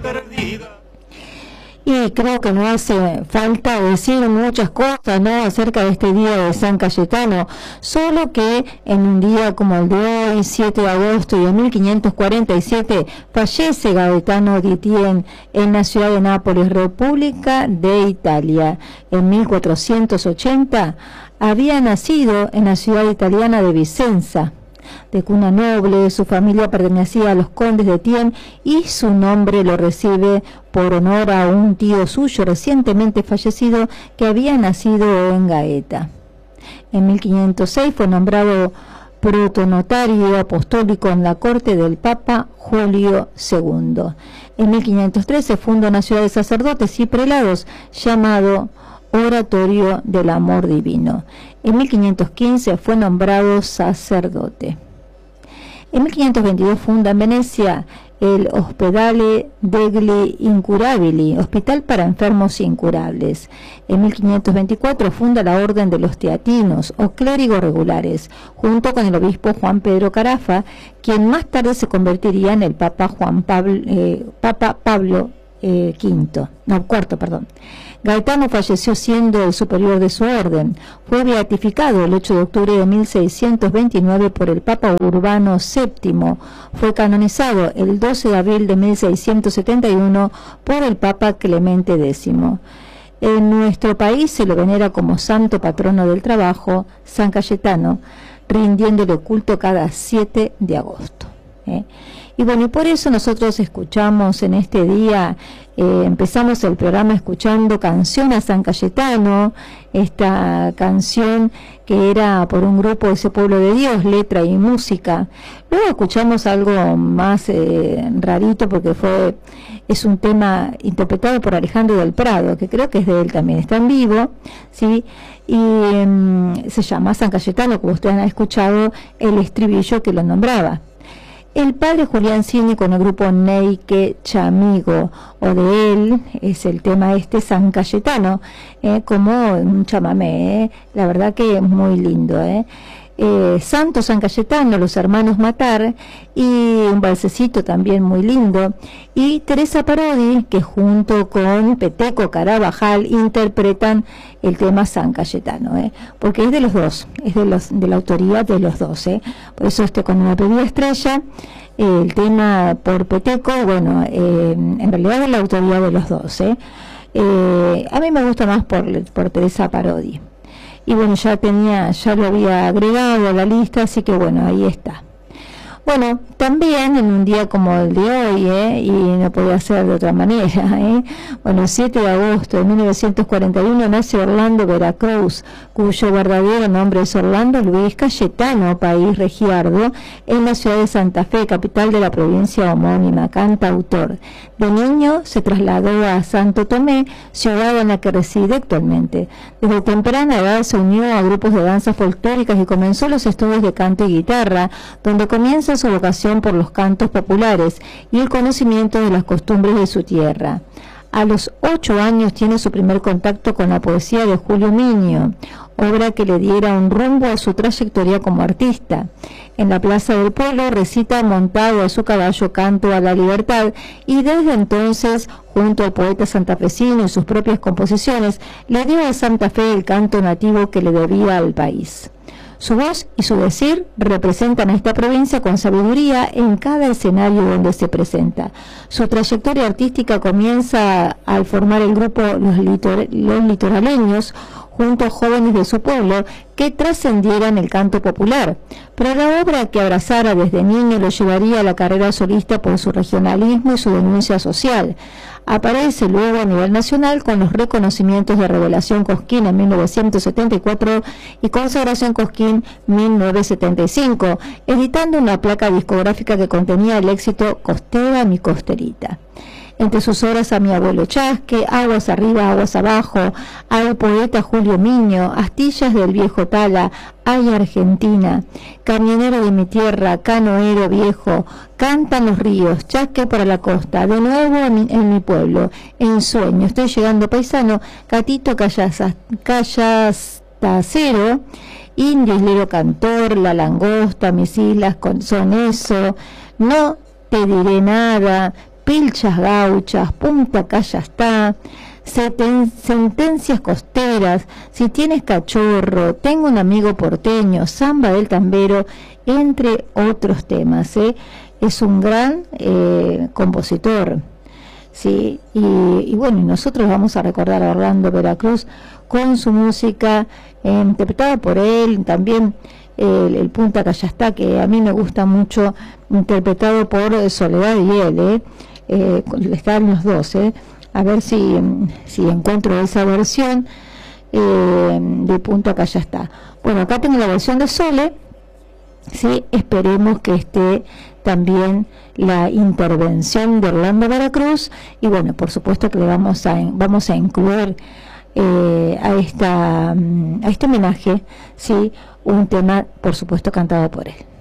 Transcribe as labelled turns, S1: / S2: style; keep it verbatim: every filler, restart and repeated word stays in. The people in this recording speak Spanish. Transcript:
S1: perdida.
S2: Y creo que no hace falta decir muchas cosas, ¿no?, acerca de este día de San Cayetano, solo que en un día como el de hoy, siete de agosto de mil quinientos cuarenta y siete, fallece Gaetano di Tien en la ciudad de Nápoles, República de Italia. En mil cuatrocientos ochenta había nacido en la ciudad italiana de Vicenza. De cuna noble, su familia pertenecía a los condes de Tien y su nombre lo recibe por honor a un tío suyo recientemente fallecido que había nacido en Gaeta. En mil quinientos seis fue nombrado protonotario apostólico en la corte del Papa Julio segundo. En mil quinientos trece fundó una ciudad de sacerdotes y prelados llamado Oratorio del Amor Divino. En mil quinientos quince fue nombrado sacerdote. En mil quinientos veintidós funda en Venecia el Ospedale degli Incurabili, hospital para enfermos incurables. En mil quinientos veinticuatro funda la Orden de los Teatinos, o clérigos regulares, junto con el obispo Juan Pedro Carafa, quien más tarde se convertiría en el Papa Juan Pablo, eh, Papa Pablo eh, quinto, no, cuarto, perdón. Gaetano falleció siendo el superior de su orden. Fue beatificado el ocho de octubre de mil seiscientos veintinueve por el Papa Urbano séptimo. Fue canonizado el doce de abril de mil seiscientos setenta y uno por el Papa Clemente décimo. En nuestro país se lo venera como santo patrono del trabajo, San Cayetano, rindiéndole culto cada siete de agosto. ¿eh? Y bueno, y por eso nosotros escuchamos en este día, eh, empezamos el programa escuchando Canción a San Cayetano, esta canción que era por un grupo de ese pueblo de Dios, letra y música. Luego escuchamos algo más eh, rarito porque fue es un tema interpretado por Alejandro del Prado, que creo que es de él también, está en vivo, ¿sí? Y um, se llama San Cayetano, como ustedes han escuchado el estribillo que lo nombraba. El padre Julián Cini con el grupo Neike Chamigo, o de él es el tema este San Cayetano, eh, como un chamamé, eh, la verdad que es muy lindo. Eh. Eh, Santo San Cayetano, los hermanos Matar, y un balsecito también muy lindo, y Teresa Parodi, que junto con Peteco Carabajal interpretan el tema San Cayetano, ¿eh? porque es de los dos, es de, los, de la autoría de los dos, ¿eh? por eso este con una pedida estrella, eh, el tema por Peteco, bueno, eh, en realidad es la autoría de los dos, ¿eh? Eh, a mí me gusta más por, por Teresa Parodi. Y bueno, ya tenía, ya lo había agregado a la lista, así que bueno, ahí está. Bueno, también en un día como el de hoy, ¿eh? y no podía ser de otra manera, ¿eh? bueno, siete de agosto de mil novecientos cuarenta y uno nace Orlando Veracruz, cuyo verdadero nombre es Orlando Luis Cayetano País Regiardo, en la ciudad de Santa Fe, capital de la provincia homónima, cantautor. De niño se trasladó a Santo Tomé, ciudad en la que reside actualmente. Desde temprana edad se unió a grupos de danzas folclóricas y comenzó los estudios de canto y guitarra, donde comienza su vocación por los cantos populares y el conocimiento de las costumbres de su tierra. A los ocho años tiene su primer contacto con la poesía de Julio Minio, obra que le diera un rumbo a su trayectoria como artista. En la Plaza del Pueblo recita montado a su caballo Canto a la Libertad, y desde entonces, junto al poeta santafesino y sus propias composiciones, le dio a Santa Fe el canto nativo que le debía al país. Su voz y su decir representan a esta provincia con sabiduría en cada escenario donde se presenta. Su trayectoria artística comienza al formar el grupo Los, Litor- Los Litoraleños, junto a jóvenes de su pueblo que trascendieran el canto popular, pero la obra que abrazara desde niño lo llevaría a la carrera solista por su regionalismo y su denuncia social. Aparece luego a nivel nacional con los reconocimientos de Revelación Cosquín en mil novecientos setenta y cuatro y Consagración Cosquín mil novecientos setenta y cinco, editando una placa discográfica que contenía el éxito Costera mi costerita. Entre sus obras a Mi abuelo Chasque, Aguas arriba, aguas abajo, al poeta Julio Miño, Astillas del viejo Tala, Ay Argentina, Camionero de mi tierra, Canoero viejo, Cantan los ríos, Chasque para la costa, de nuevo en mi, en mi pueblo, En sueño, Estoy llegando paisano, Catito Callazas, Callastacero, Indio Islero Cantor, La langosta, Mis islas con, son eso, No te diré nada, Pilchas Gauchas, Punta Callastá, Seten, Sentencias Costeras, Si tienes cachorro, Tengo un amigo porteño, Samba del Tambero, entre otros temas, ¿eh? Es un gran eh, compositor, ¿sí? Y, y bueno, nosotros vamos a recordar a Orlando Veracruz con su música eh, interpretada por él, también el, el Punta Callastá, que a mí me gusta mucho, interpretado por Soledad y él, ¿eh? Eh, están los dos, ¿eh? A ver si, si encuentro esa versión eh, de Punta Callastá. Bueno, acá tengo la versión de Sole, ¿sí? Esperemos que esté también la intervención de Orlando Veracruz, y bueno, por supuesto que le vamos a vamos a incluir eh, a esta a este homenaje, sí, un tema por supuesto cantado por él.